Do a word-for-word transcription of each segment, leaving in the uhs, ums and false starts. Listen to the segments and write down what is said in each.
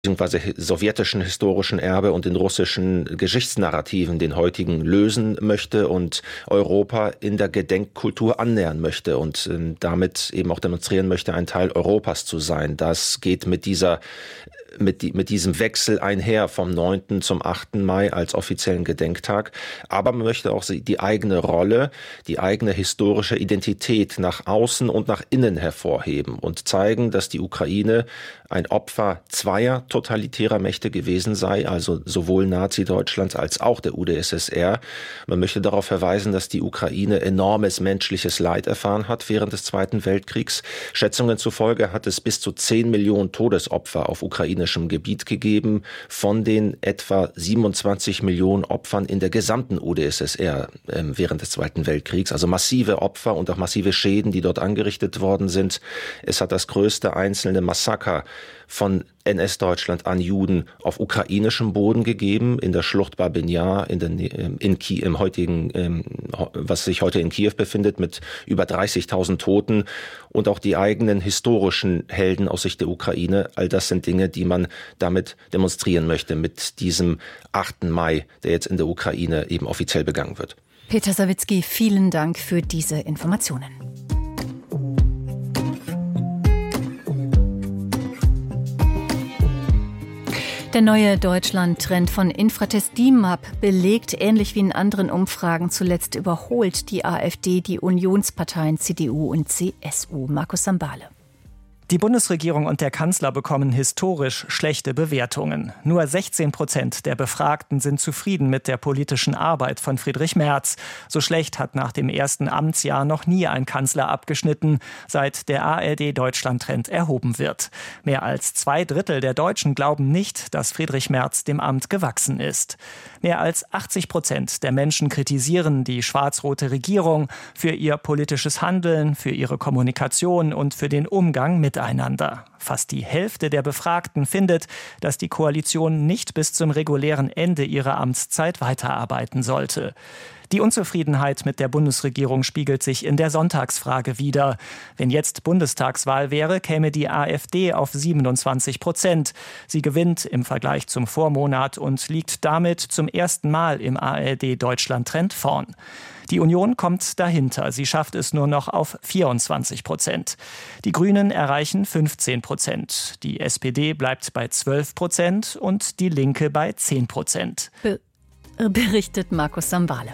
beziehungsweise sowjetischen historischen Erbe und den russischen Geschichtsnarrativen, den heutigen, lösen möchte und Europa in der Gedenkkultur annähern möchte und äh, damit eben auch demonstrieren möchte, ein Teil Europas zu sein. Das geht mit dieser Mit, die, mit diesem Wechsel einher vom neunten zum achten Mai als offiziellen Gedenktag. Aber man möchte auch die eigene Rolle, die eigene historische Identität nach außen und nach innen hervorheben und zeigen, dass die Ukraine ein Opfer zweier totalitärer Mächte gewesen sei, also sowohl Nazi-Deutschlands als auch der U d S S R. Man möchte darauf verweisen, dass die Ukraine enormes menschliches Leid erfahren hat während des Zweiten Weltkriegs. Schätzungen zufolge hat es bis zu zehn Millionen Todesopfer auf ukrainischem Gebiet gegeben, von den etwa siebenundzwanzig Millionen Opfern in der gesamten U d S S R äh, während des Zweiten Weltkriegs. Also massive Opfer und auch massive Schäden, die dort angerichtet worden sind. Es hat das größte einzelne Massaker von N S-Deutschland an Juden auf ukrainischem Boden gegeben, in der Schlucht Babyn Jar, in den, in Kiew, im heutigen, was sich heute in Kiew befindet, mit über dreißigtausend Toten und auch die eigenen historischen Helden aus Sicht der Ukraine. All das sind Dinge, die man damit demonstrieren möchte, mit diesem achten Mai, der jetzt in der Ukraine eben offiziell begangen wird. Peter Sawicki, vielen Dank für diese Informationen. Der neue Deutschland-Trend von Infratest D I M A P belegt, ähnlich wie in anderen Umfragen zuletzt überholt die AfD die Unionsparteien C D U und C S U. Markus Sambale. Die Bundesregierung und der Kanzler bekommen historisch schlechte Bewertungen. Nur sechzehn Prozent der Befragten sind zufrieden mit der politischen Arbeit von Friedrich Merz. So schlecht hat nach dem ersten Amtsjahr noch nie ein Kanzler abgeschnitten, seit der A R D-Deutschland-Trend erhoben wird. Mehr als zwei Drittel der Deutschen glauben nicht, dass Friedrich Merz dem Amt gewachsen ist. Mehr als achtzig Prozent der Menschen kritisieren die schwarz-rote Regierung für ihr politisches Handeln, für ihre Kommunikation und für den Umgang mit Einander. Fast die Hälfte der Befragten findet, dass die Koalition nicht bis zum regulären Ende ihrer Amtszeit weiterarbeiten sollte. Die Unzufriedenheit mit der Bundesregierung spiegelt sich in der Sonntagsfrage wider. Wenn jetzt Bundestagswahl wäre, käme die AfD auf siebenundzwanzig Prozent. Sie gewinnt im Vergleich zum Vormonat und liegt damit zum ersten Mal im A R D-Deutschland-Trend vorn. Die Union kommt dahinter. Sie schafft es nur noch auf vierundzwanzig Prozent. Die Grünen erreichen fünfzehn Prozent. Die S P D bleibt bei zwölf Prozent und die Linke bei zehn Prozent. Be- berichtet Markus Sambale.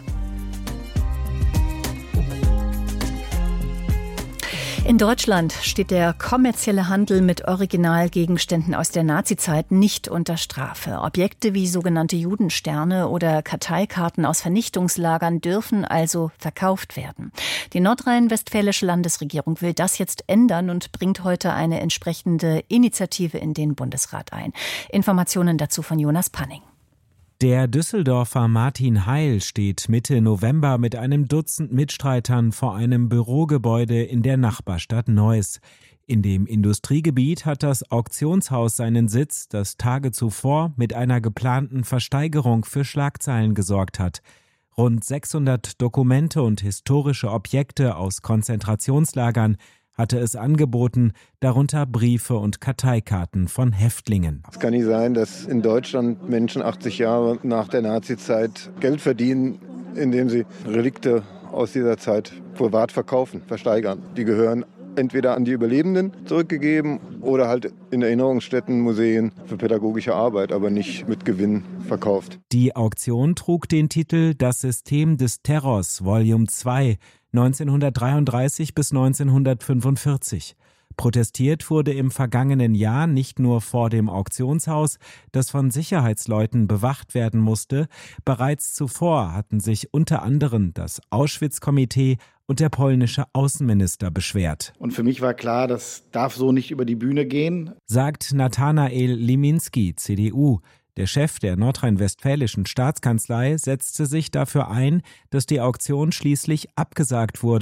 In Deutschland steht der kommerzielle Handel mit Originalgegenständen aus der Nazizeit nicht unter Strafe. Objekte wie sogenannte Judensterne oder Karteikarten aus Vernichtungslagern dürfen also verkauft werden. Die nordrhein-westfälische Landesregierung will das jetzt ändern und bringt heute eine entsprechende Initiative in den Bundesrat ein. Informationen dazu von Jonas Panning. Der Düsseldorfer Martin Heil steht Mitte November mit einem Dutzend Mitstreitern vor einem Bürogebäude in der Nachbarstadt Neuss. In dem Industriegebiet hat das Auktionshaus seinen Sitz, das Tage zuvor mit einer geplanten Versteigerung für Schlagzeilen gesorgt hat. Rund sechshundert Dokumente und historische Objekte aus Konzentrationslagern hatte es angeboten, darunter Briefe und Karteikarten von Häftlingen. Es kann nicht sein, dass in Deutschland Menschen achtzig Jahre nach der Nazizeit Geld verdienen, indem sie Relikte aus dieser Zeit privat verkaufen, versteigern. Die gehören entweder an die Überlebenden zurückgegeben oder halt in Erinnerungsstätten, Museen für pädagogische Arbeit, aber nicht mit Gewinn verkauft. Die Auktion trug den Titel Das System des Terrors, Volume zwei, neunzehnhundertdreiunddreißig bis neunzehnhundertfünfundvierzig. Protestiert wurde im vergangenen Jahr nicht nur vor dem Auktionshaus, das von Sicherheitsleuten bewacht werden musste. Bereits zuvor hatten sich unter anderem das Auschwitz-Komitee und der polnische Außenminister beschwert. Und für mich war klar, das darf so nicht über die Bühne gehen, sagt Nathanael Liminski, C D U. Der Chef der nordrhein-westfälischen Staatskanzlei setzte sich dafür ein, dass die Auktion schließlich abgesagt wurde.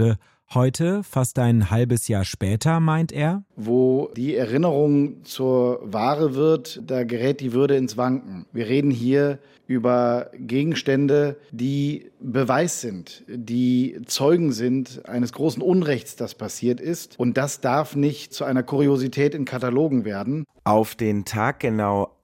Heute, fast ein halbes Jahr später, meint er: Wo die Erinnerung zur Ware wird, da gerät die Würde ins Wanken. Wir reden hier über Gegenstände, die Beweis sind, die Zeugen sind eines großen Unrechts, das passiert ist. Und das darf nicht zu einer Kuriosität in Katalogen werden. Auf den Tag genau